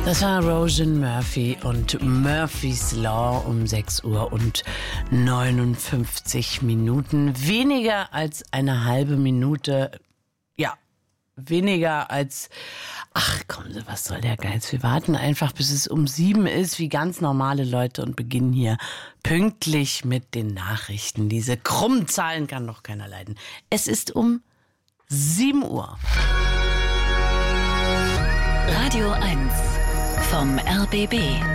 Das war Roisin Murphy und Murphy's Law um 6 Uhr und 59 Minuten. Weniger als eine halbe Minute, ja, weniger als, ach komm, was soll der Geiz? Wir warten einfach, bis es um 7 ist, wie ganz normale Leute und beginnen hier pünktlich mit den Nachrichten. Diese krummen Zahlen kann doch keiner leiden. Es ist um 7 Uhr. Radio 1 vom RBB.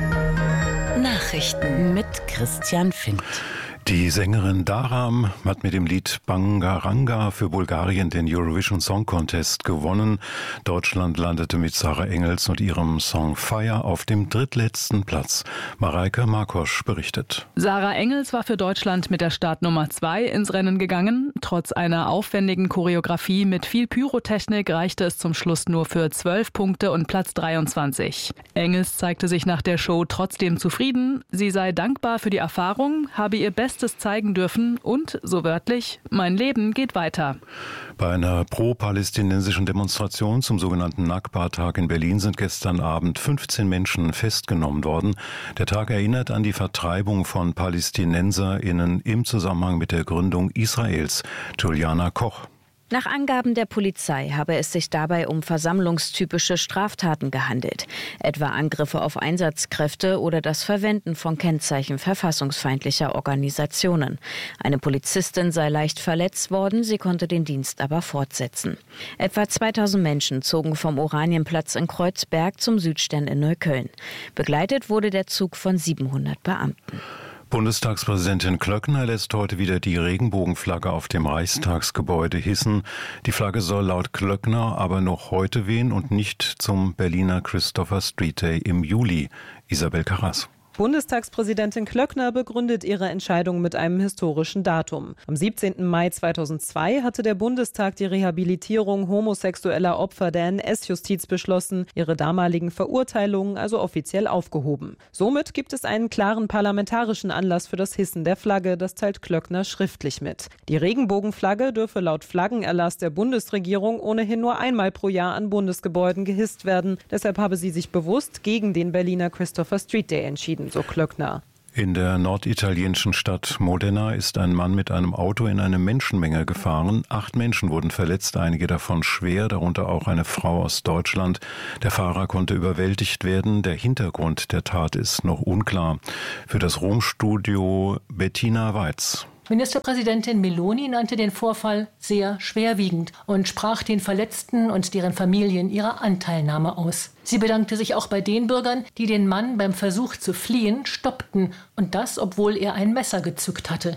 Nachrichten mit Christian Findt. Die Sängerin Daram hat mit dem Lied Bangaranga für Bulgarien den Eurovision Song Contest gewonnen. Deutschland landete mit Sarah Engels und ihrem Song Fire auf dem drittletzten Platz. Mareike Markosch berichtet. Sarah Engels war für Deutschland mit der Startnummer 2 ins Rennen gegangen. Trotz einer aufwendigen Choreografie mit viel Pyrotechnik reichte es zum Schluss nur für 12 Punkte und Platz 23. Engels zeigte sich nach der Show trotzdem zufrieden. Sie sei dankbar für die Erfahrung, habe ihr Bestes zeigen dürfen und, so wörtlich, mein Leben geht weiter. Bei einer pro-palästinensischen Demonstration zum sogenannten Nakba-Tag in Berlin sind gestern Abend 15 Menschen festgenommen worden. Der Tag erinnert an die Vertreibung von PalästinenserInnen im Zusammenhang mit der Gründung Israels. Juliana Koch. Nach Angaben der Polizei habe es sich dabei um versammlungstypische Straftaten gehandelt, etwa Angriffe auf Einsatzkräfte oder das Verwenden von Kennzeichen verfassungsfeindlicher Organisationen. Eine Polizistin sei leicht verletzt worden, sie konnte den Dienst aber fortsetzen. Etwa 2000 Menschen zogen vom Oranienplatz in Kreuzberg zum Südstern in Neukölln. Begleitet wurde der Zug von 700 Beamten. Bundestagspräsidentin Klöckner lässt heute wieder die Regenbogenflagge auf dem Reichstagsgebäude hissen. Die Flagge soll laut Klöckner aber noch heute wehen und nicht zum Berliner Christopher Street Day im Juli. Isabel Karras. Bundestagspräsidentin Klöckner begründet ihre Entscheidung mit einem historischen Datum. Am 17. Mai 2002 hatte der Bundestag die Rehabilitierung homosexueller Opfer der NS-Justiz beschlossen, ihre damaligen Verurteilungen also offiziell aufgehoben. Somit gibt es einen klaren parlamentarischen Anlass für das Hissen der Flagge, das teilt Klöckner schriftlich mit. Die Regenbogenflagge dürfe laut Flaggenerlass der Bundesregierung ohnehin nur einmal pro Jahr an Bundesgebäuden gehisst werden. Deshalb habe sie sich bewusst gegen den Berliner Christopher Street Day entschieden. So Klöckner. In der norditalienischen Stadt Modena ist ein Mann mit einem Auto in eine Menschenmenge gefahren. 8 Menschen wurden verletzt, einige davon schwer, darunter auch eine Frau aus Deutschland. Der Fahrer konnte überwältigt werden. Der Hintergrund der Tat ist noch unklar. Für das Rom-Studio Bettina Weiz. Ministerpräsidentin Meloni nannte den Vorfall sehr schwerwiegend und sprach den Verletzten und deren Familien ihre Anteilnahme aus. Sie bedankte sich auch bei den Bürgern, die den Mann beim Versuch zu fliehen stoppten, und das, obwohl er ein Messer gezückt hatte.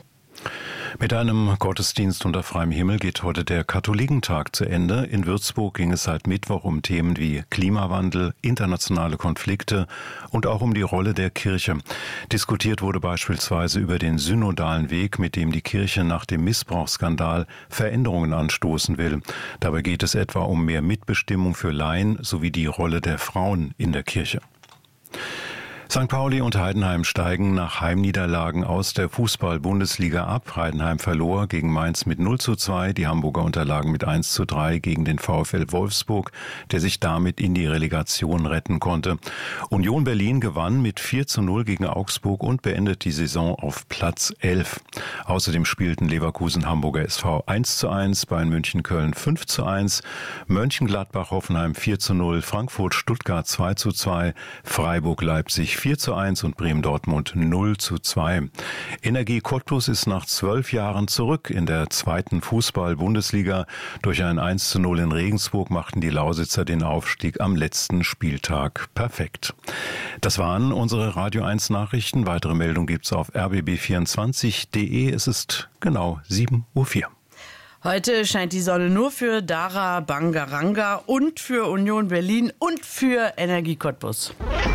Mit einem Gottesdienst unter freiem Himmel geht heute der Katholikentag zu Ende. In Würzburg ging es seit Mittwoch um Themen wie Klimawandel, internationale Konflikte und auch um die Rolle der Kirche. Diskutiert wurde beispielsweise über den synodalen Weg, mit dem die Kirche nach dem Missbrauchsskandal Veränderungen anstoßen will. Dabei geht es etwa um mehr Mitbestimmung für Laien sowie die Rolle der Frauen in der Kirche. St. Pauli und Heidenheim steigen nach Heimniederlagen aus der Fußball-Bundesliga ab. Heidenheim verlor gegen Mainz mit 0:2. Die Hamburger unterlagen mit 1:3 gegen den VfL Wolfsburg, der sich damit in die Relegation retten konnte. Union Berlin gewann mit 4:0 gegen Augsburg und beendet die Saison auf Platz 11. Außerdem spielten Leverkusen Hamburger SV 1:1, Bayern München Köln 5:1, Mönchengladbach Hoffenheim 4:0, Frankfurt Stuttgart 2:2, Freiburg Leipzig 4:1 und Bremen-Dortmund 0:2. Energie Cottbus ist nach 12 Jahren zurück in der zweiten Fußball-Bundesliga. Durch ein 1:0 in Regensburg machten die Lausitzer den Aufstieg am letzten Spieltag perfekt. Das waren unsere Radio 1 Nachrichten. Weitere Meldungen gibt's auf rbb24.de. Es ist genau 7:04 Uhr. Heute scheint die Sonne nur für Dara Bangaranga und für Union Berlin und für Energie Cottbus.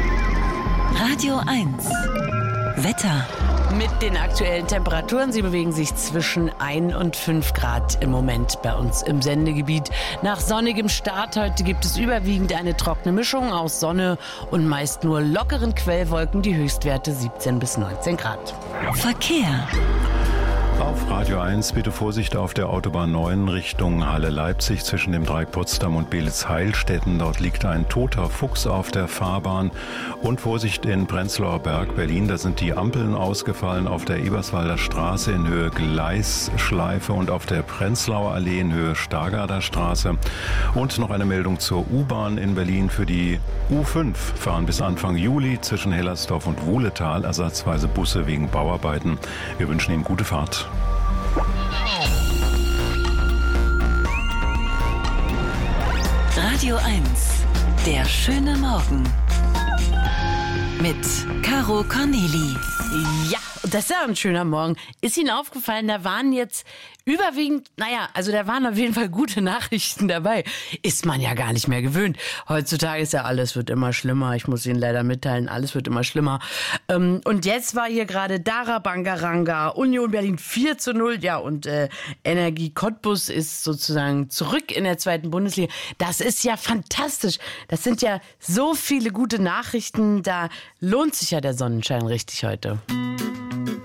Radio 1 Wetter. Mit den aktuellen Temperaturen, sie bewegen sich zwischen 1 und 5 Grad im Moment bei uns im Sendegebiet. Nach sonnigem Start heute gibt es überwiegend eine trockene Mischung aus Sonne und meist nur lockeren Quellwolken, die Höchstwerte 17 bis 19 Grad. Verkehr. Auf Radio 1 bitte Vorsicht auf der Autobahn 9 Richtung Halle-Leipzig zwischen dem Dreieck Potsdam und Beelitz-Heilstätten. Dort liegt ein toter Fuchs auf der Fahrbahn. Und Vorsicht in Prenzlauer Berg, Berlin. Da sind die Ampeln ausgefallen auf der Eberswalder Straße in Höhe Gleisschleife und auf der Prenzlauer Allee in Höhe Stargarder Straße. Und noch eine Meldung zur U-Bahn in Berlin. Für die U5 fahren bis Anfang Juli zwischen Hellersdorf und Wuhletal ersatzweise Busse wegen Bauarbeiten. Wir wünschen Ihnen gute Fahrt. Radio 1, der schöne Morgen. Mit Caro Corneli. Ja, das ist ja ein schöner Morgen. Ist Ihnen aufgefallen, da waren jetzt überwiegend, da waren auf jeden Fall gute Nachrichten dabei. Ist man ja gar nicht mehr gewöhnt. Heutzutage ist ja alles wird immer schlimmer. Ich muss Ihnen leider mitteilen, alles wird immer schlimmer. Und jetzt war hier gerade Dara Bangaranga, Union Berlin 4:0. Ja, und Energie Cottbus ist sozusagen zurück in der 2. Bundesliga. Das ist ja fantastisch. Das sind ja so viele gute Nachrichten. Da lohnt sich ja der Sonnenschein richtig heute.